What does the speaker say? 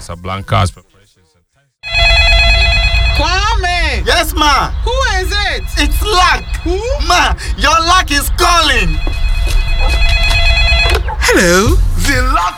Casablanca's preparations. Kwame! Yes, ma. Who is it? It's Luck. Who? Ma, your luck is calling. Hello.